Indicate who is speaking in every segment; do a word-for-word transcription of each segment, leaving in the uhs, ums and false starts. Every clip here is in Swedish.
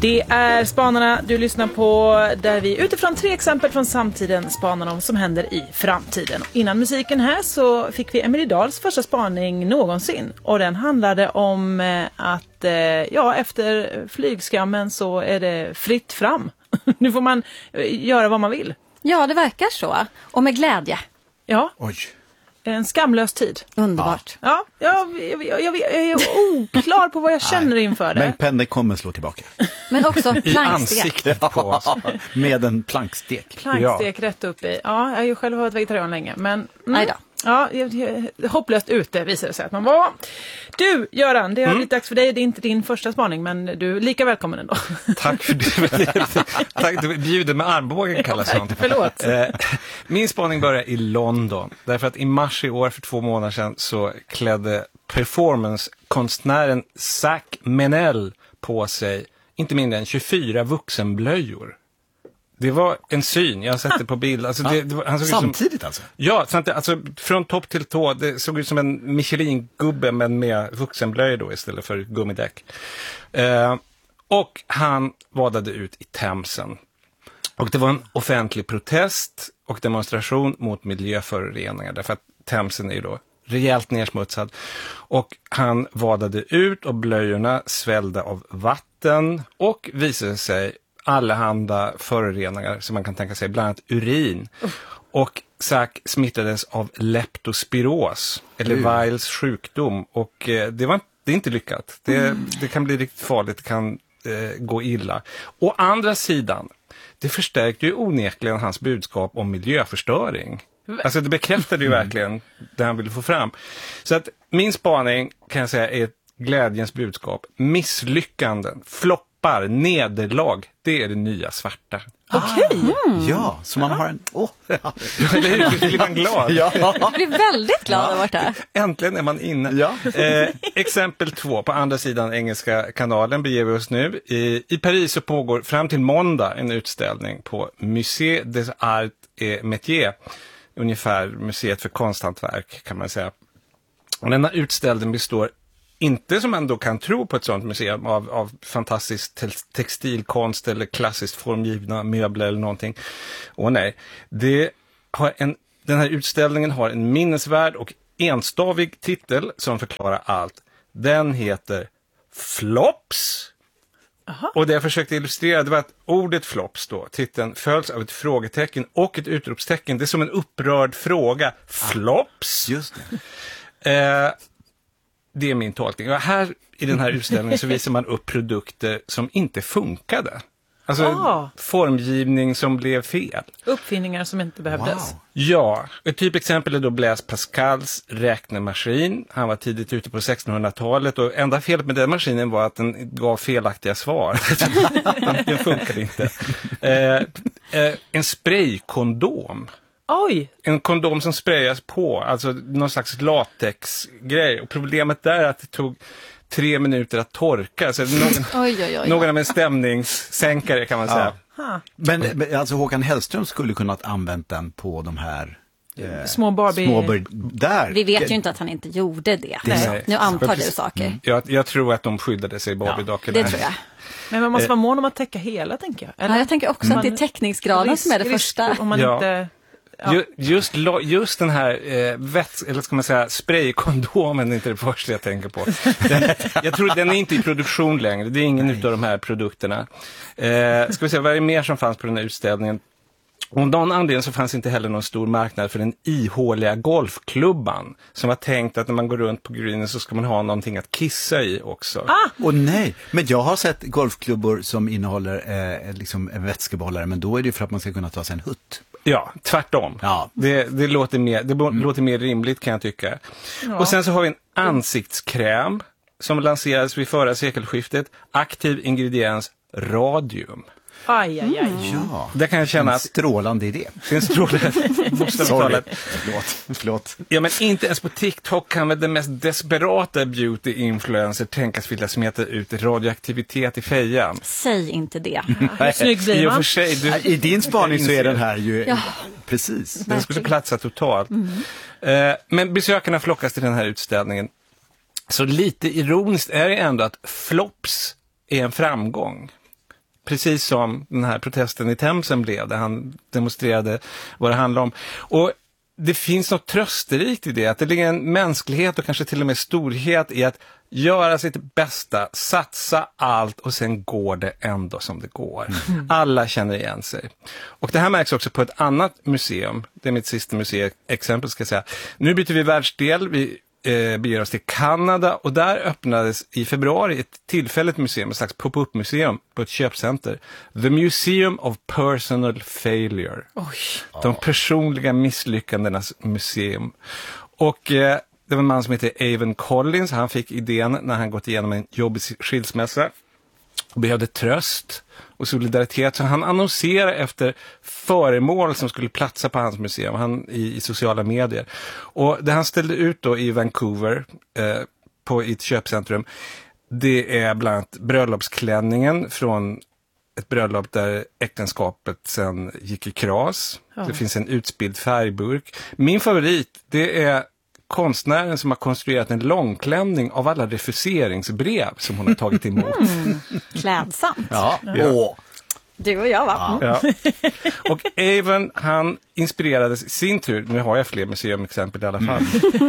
Speaker 1: Det är Spanarna du lyssnar på, där vi utifrån tre exempel från samtiden spanar om som händer i framtiden. Innan musiken här så fick vi Emelie Dahls första spaning någonsin. Och den handlade om att ja, efter flygskammen så är det fritt fram. Nu får man göra vad man vill.
Speaker 2: Ja, det verkar så. Och med glädje.
Speaker 1: Ja.
Speaker 3: Oj.
Speaker 1: En skamlös tid.
Speaker 2: Underbart.
Speaker 1: Ja, ja jag, jag, jag, jag är oklar på vad jag känner inför det.
Speaker 3: Men pendeln kommer slå tillbaka.
Speaker 2: Men också
Speaker 4: I
Speaker 2: plankstek.
Speaker 4: ansiktet på oss.
Speaker 3: Med en plankstek.
Speaker 1: Plankstek ja. Rätt upp i. Ja, jag har ju själv varit vegetarian länge. Men, mm,
Speaker 2: Nej då.
Speaker 1: Ja, jag, jag, hopplöst ute visade det sig att man var. Du, Göran, det har mm. blivit dags för dig. Det är inte din första spaning, men du är lika välkommen ändå.
Speaker 4: Tack för det. Tack, du bjuder med armbågen kallas sånt.
Speaker 1: Förlåt.
Speaker 4: Min spaning börjar i London. Därför att i mars i år, för två månader sedan, så klädde performancekonstnären Zach Menel på sig inte mindre än tjugofyra vuxenblöjor. Det var en syn, jag har sett det på bild. Alltså det, det var, han såg
Speaker 3: samtidigt
Speaker 4: ut som,
Speaker 3: alltså?
Speaker 4: Ja, samtidigt, alltså från topp till tå. Det såg ut som en Michelin-gubbe men med vuxenblöjor då istället för gummidäck. Eh, och han vadade ut i Themsen. Och det var en offentlig protest och demonstration mot miljöföroreningar. Därför att Themsen är ju då rejält nersmutsad. Och han vadade ut och blöjorna svällde av vatten och visade sig allehanda föroreningar som man kan tänka sig, bland annat urin. Uh. Och Zach smittades av leptospiros, eller uh. Weils sjukdom. Och eh, det, var, det är inte lyckat. Det, mm. det kan bli riktigt farligt, det kan eh, gå illa. Å andra sidan, det förstärkte ju onekligen hans budskap om miljöförstöring. Alltså det bekräftade ju verkligen det han ville få fram. Så att min spaning kan jag säga är ett glädjens budskap. Misslyckanden, flopp, nederlag, det är det nya svarta.
Speaker 1: Okej. Okay.
Speaker 3: Mm. Ja, så man har en... Åh! Oh. Ja.
Speaker 4: Eller blir man glad?
Speaker 2: Ja. Jag blir väldigt glad över det.
Speaker 4: Äntligen är man inne. Ja. Eh, exempel två, på andra sidan engelska kanalen beger vi oss nu. I, I Paris så pågår fram till måndag en utställning på Musée des Arts et Métiers. Ungefär museet för konsthantverk kan man säga. Och denna utställning består inte som man då kan tro på ett sånt museum av, av fantastisk te- textilkonst eller klassiskt formgivna möbler eller någonting. Och nej, det har en, den här utställningen har en minnesvärd och enstavig titel som förklarar allt. Den heter Flops. Aha. Och det jag försökte illustrera, det var att ordet flops då, titeln följs av ett frågetecken och ett utropstecken. Det är som en upprörd fråga. Flops?
Speaker 3: Just det.
Speaker 4: Eh, Det är min tolkning. Och här i den här utställningen så visar man upp produkter som inte funkade. Alltså ah. formgivning som blev fel.
Speaker 1: Uppfinningar som inte behövdes.
Speaker 3: Wow.
Speaker 4: Ja, ett typexempel är då Blaise Pascals räknemaskin. Han var tidigt ute på sextonhundratalet och enda felet med den maskinen var att den gav felaktiga svar. Den funkade inte. Eh, eh, en spraykondom.
Speaker 1: Oj.
Speaker 4: En kondom som sprayas på, alltså någon slags latexgrej. Och problemet där är att det tog tre minuter att torka. Så någon,
Speaker 2: oj, oj, oj.
Speaker 4: någon av en stämningssänkare kan man säga.
Speaker 3: Ja. Men, men alltså Håkan Hellström skulle kunnat använda den på de här eh,
Speaker 1: små Barbie.
Speaker 3: Små Barbie där.
Speaker 2: Vi vet ju inte att han inte gjorde det.
Speaker 3: det
Speaker 2: nu antar du saker. Mm.
Speaker 4: Jag, jag tror att de skyddade sig Barbie-dockorna.
Speaker 2: Ja, det tror jag.
Speaker 1: Men man måste vara mån om att täcka hela, tänker jag.
Speaker 2: Eller? Ja, jag tänker också mm. att det är täckningsgraden som är det första.
Speaker 1: Om man
Speaker 4: ja.
Speaker 1: inte... Ja.
Speaker 4: Just, just den här eh, väts, eller ska man säga spraykondomen är inte det första jag tänker på. Den, jag tror den är inte i produktion längre. Det är ingen av de här produkterna. Eh, ska vi se, vad är det mer som fanns på den här utställningen? Om någon anledning så fanns inte heller någon stor marknad för den ihåliga golfklubban som var tänkt att när man går runt på greenen så ska man ha någonting att kissa i också.
Speaker 3: Ah! Och nej, men jag har sett golfklubbor som innehåller eh, liksom en vätskebehållare, men då är det för att man ska kunna ta sig en hutt.
Speaker 4: Ja, tvärtom. Ja. Det, det, låter mer, det mm. låter mer rimligt kan jag tycka. Ja. Och sen så har vi en ansiktskräm som lanserades vid förra sekelskiftet. Aktiv ingrediens radium.
Speaker 1: Aj, aj, aj.
Speaker 3: Mm. Ja,
Speaker 4: det kan jag känna
Speaker 3: en
Speaker 4: att
Speaker 3: strålande idé.
Speaker 4: Det är en strålande
Speaker 3: Sorry, förlåt, förlåt.
Speaker 4: Ja, men inte ens på TikTok kan väl den mest desperata beauty-influencer tänkas vilja smeta ut radioaktivitet i fejan.
Speaker 2: Säg inte det.
Speaker 1: Snygg blir man.
Speaker 4: I, sig, du,
Speaker 3: I din spaning så är den här ju...
Speaker 2: Ja.
Speaker 3: Precis.
Speaker 4: Den skulle platsa totalt. Mm. Uh, men besökarna flockas till den här utställningen. Så lite ironiskt är det ändå att flops är en framgång. Precis som den här protesten i Themsen blev, där han demonstrerade vad det handlar om. Och det finns något trösterikt i det, att det ligger en mänsklighet och kanske till och med storhet i att göra sitt bästa, satsa allt och sen går det ändå som det går. Mm. Alla känner igen sig. Och det här märks också på ett annat museum. Det är mitt sista museiexempel ska jag säga. Nu byter vi världsdel, vi eh, beger oss till Kanada och där öppnades i februari ett tillfälligt museum, ett slags pop-up museum på ett köpcenter. The Museum of Personal Failure.
Speaker 1: Oj.
Speaker 4: De personliga misslyckandenas museum. Och eh, det var en man som heter Avon Collins. Han fick idén när han gått igenom en jobbig skilsmässa och behövde tröst och solidaritet. Så han annonserade efter föremål som skulle platsa på hans museum han, i, i sociala medier. Och det han ställde ut då i Vancouver eh, på i ett köpcentrum, det är bland annat bröllopsklänningen från ett bröllop där äktenskapet sen gick i kras. Ja. Det finns en utspilld färgburk. Min favorit, det är konstnären som har konstruerat en långklänning av alla refuseringsbrev som hon har tagit emot.
Speaker 2: Mm, klädsamt.
Speaker 3: Ja.
Speaker 4: Ja.
Speaker 2: Du och jag, va?
Speaker 4: Ja. Och Avon, han inspirerades i sin tur, nu har jag fler museumexempel i alla fall,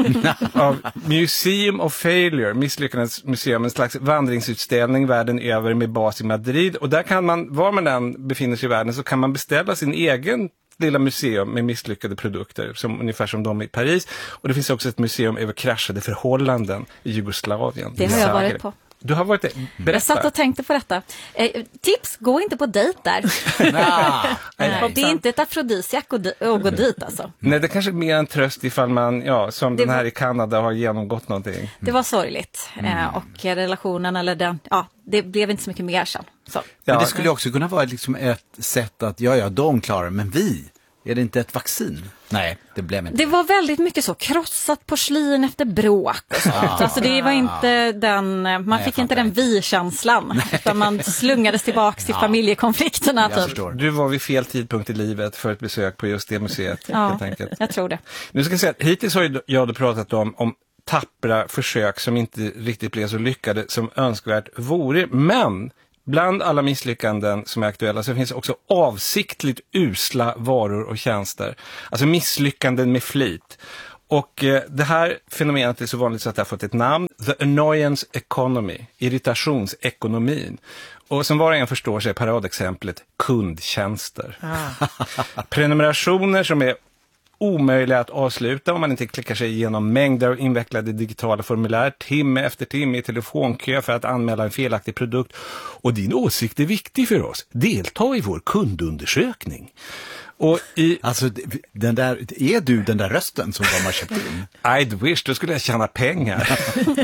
Speaker 4: av Museum of Failure, misslyckandets museum, en slags vandringsutställning världen över med bas i Madrid. Och där kan man, var man än befinner sig i världen, så kan man beställa sin egen lilla museum med misslyckade produkter, som, ungefär som de i Paris. Och det finns också ett museum över kraschade förhållanden i Jugoslavien.
Speaker 2: Det har jag varit på.
Speaker 4: Du har varit det. Berätta.
Speaker 2: Jag satt och tänkte på detta. Eh, tips, gå inte på dejt där.
Speaker 3: Nah,
Speaker 2: nej, det är inte ett afrodisiak att gå dit alltså.
Speaker 4: Nej, det är kanske mer en tröst ifall man, ja, som
Speaker 2: det
Speaker 4: den här
Speaker 2: var...
Speaker 4: i Kanada har genomgått någonting.
Speaker 2: Det var sorgligt. Mm. Eh, och relationen, eller den, ja, det blev inte så mycket mer sen. Så.
Speaker 3: Men det skulle också kunna vara liksom ett sätt att, ja, ja, de klarar, men vi, är det inte ett vaccin? Nej, det blev inte.
Speaker 2: Det var väldigt mycket så, krossat porslin efter bråk och sånt. Ah, alltså det var inte den, man nej, fick inte den vi-känslan. Utan man slungades tillbaka till ja. familjekonflikterna. Typ.
Speaker 4: Du var vid fel tidpunkt i livet för ett besök på just det museet.
Speaker 2: Ja,
Speaker 4: helt enkelt.
Speaker 2: Jag tror det.
Speaker 4: Nu ska jag säga att hittills har jag då pratat om, om tappra försök som inte riktigt blev så lyckade som önskvärt vore. Men bland alla misslyckanden som är aktuella så finns också avsiktligt usla varor och tjänster. Alltså misslyckanden med flit. Och eh, det här fenomenet är så vanligt så att det har fått ett namn. The Annoyance Economy. Irritationsekonomin. Och som var och en förstår sig paradexemplet kundtjänster. Ah. Prenumerationer som är omöjliga att avsluta om man inte klickar sig igenom mängder av invecklade digitala formulär timme efter timme i telefonkö för att anmäla en felaktig produkt. Och din åsikt är viktig för oss. Delta i vår kundundersökning. Och i...
Speaker 3: Alltså, den där, är du den där rösten som de har köpt in?
Speaker 4: I'd wish, då skulle jag tjäna pengar.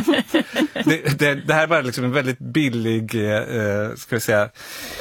Speaker 4: det, det, det här var liksom en väldigt billig, eh, ska vi säga,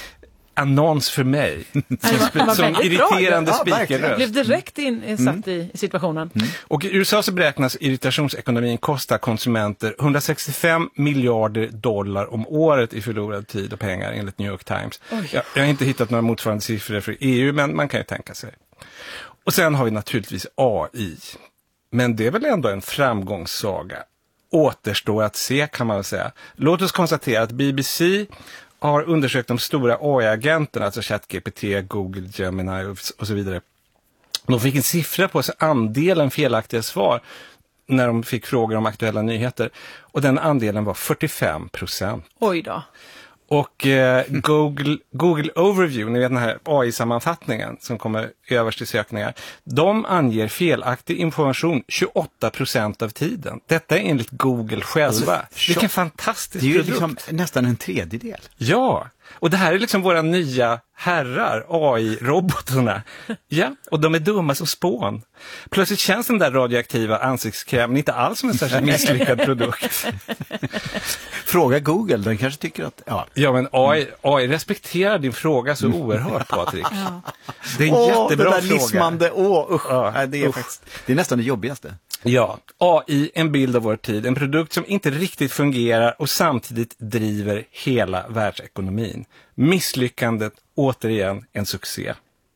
Speaker 4: annons för mig. Som, som irriterande speakerröst.
Speaker 1: Jag blev direkt insatt mm. i, i situationen.
Speaker 4: Mm. Och i U S A så beräknas irritationsekonomin kosta konsumenter hundrasextiofem miljarder dollar om året i förlorad tid och pengar enligt New York Times. Jag, jag har inte hittat några motsvarande siffror för E U, men man kan ju tänka sig. Och sen har vi naturligtvis A I. Men det är väl ändå en framgångssaga. Återstår att se, kan man väl säga. Låt oss konstatera att B B C har undersökt de stora A I-agenterna, alltså ChatGPT, Google, Gemini och så vidare. De fick en siffra på sig, andelen felaktiga svar när de fick frågor om aktuella nyheter. Och den andelen var fyrtiofem procent.
Speaker 1: Oj då.
Speaker 4: Och eh, Google, Google Overview, ni vet den här A I-sammanfattningen som kommer överst i sökningar, de anger felaktig information tjugoåtta procent av tiden. Detta är enligt Google själva. Alltså, vilken fantastisk produkt.
Speaker 3: Det är ju liksom nästan en tredjedel.
Speaker 4: Ja, och det här är liksom våra nya herrar, A I-robotarna. Ja, och de är dumma som spån. Plötsligt känns den där radioaktiva ansiktskrämen inte alls som en särskilt misslyckad produkt.
Speaker 3: Fråga Google, den kanske tycker att... Ja,
Speaker 4: ja men A I, A I respekterar din fråga så oerhört, Patrik. Ja. Det är en åh, jättebra
Speaker 3: det där
Speaker 4: fråga.
Speaker 3: Lismande, åh, usch.
Speaker 4: Ja,
Speaker 3: det, är usch. Faktiskt, det är nästan det jobbigaste.
Speaker 4: Ja, A I, en bild av vår tid. En produkt som inte riktigt fungerar och samtidigt driver hela världsekonomin. Misslyckandet, återigen en succé.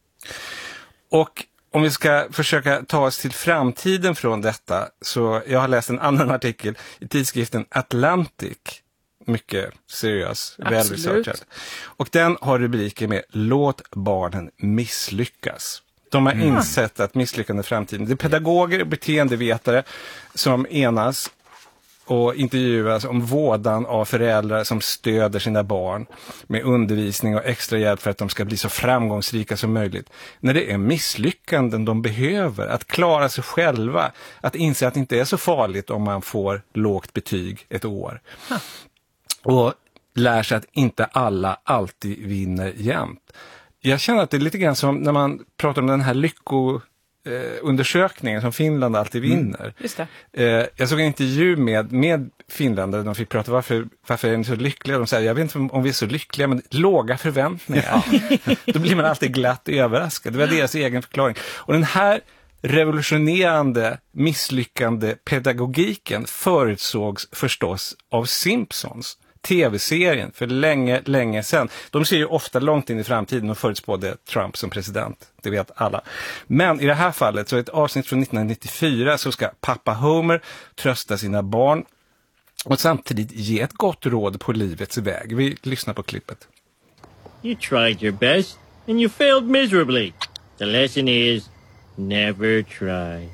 Speaker 4: Och om vi ska försöka ta oss till framtiden från detta, så jag har läst en annan artikel i tidskriften Atlantic. mycket seriös,
Speaker 1: Absolut.
Speaker 4: välresearchad. Och den har rubriker med Låt barnen misslyckas. De har
Speaker 1: Mm.
Speaker 4: insett att misslyckande i framtiden. Det är pedagoger och beteendevetare som enas och intervjuas om vådan av föräldrar som stöder sina barn med undervisning och extra hjälp för att de ska bli så framgångsrika som möjligt. När det är misslyckanden de behöver, att klara sig själva, att inse att det inte är så farligt om man får lågt betyg ett år. Huh. Och lär sig att inte alla alltid vinner jämt. Jag känner att det är lite grann som när man pratar om den här lycko... Eh, undersökningen som Finland alltid vinner.
Speaker 1: Mm, just det.
Speaker 4: Eh, jag såg en intervju med, med finländare, de fick prata varför, varför är ni så lyckliga? De säger, jag vet inte om vi är så lyckliga, men låga förväntningar. Ja. Då blir man alltid glatt överraskad. Det var deras egen förklaring. Och den här revolutionerande, misslyckande pedagogiken förutsågs förstås av Simpsons. Tv-serien för länge, länge sedan. De ser ju ofta långt in i framtiden och förutspådde Trump som president. Det vet alla. Men i det här fallet så är ett avsnitt från nittonhundranittiofyra så ska pappa Homer trösta sina barn och samtidigt ge ett gott råd på livets väg. Vi lyssnar på klippet.
Speaker 5: You tried your best and you failed miserably. The lesson is never try.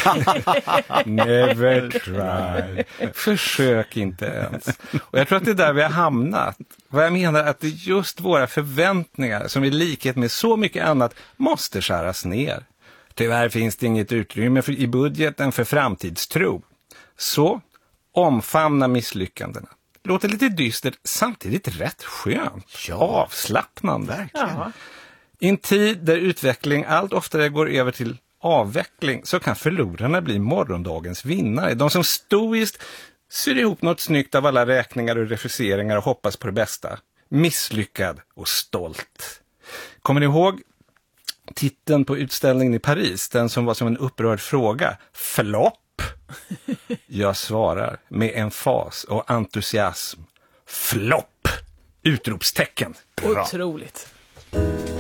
Speaker 4: Never try. Försök inte ens. Och jag tror att det är där vi har hamnat. Vad jag menar är att det är just våra förväntningar som i likhet med så mycket annat måste skäras ner. Tyvärr finns det inget utrymme för, i budgeten för framtidstro. Så omfamna misslyckandena. Låter lite dystert, samtidigt rätt skönt.
Speaker 3: Ja.
Speaker 4: Avslappnande.
Speaker 3: Verkligen.
Speaker 1: Ja.
Speaker 4: I en tid där utveckling allt oftare går över till avveckling så kan förlorarna bli morgondagens vinnare. De som stoiskt syr ihop något snyggt av alla räkningar och refuseringar och hoppas på det bästa. Misslyckad och stolt. Kommer ni ihåg titeln på utställningen i Paris? Den som var som en upprörd fråga. Flopp? Jag svarar med emfas och entusiasm. Flopp! Utropstecken.
Speaker 1: Otroligt.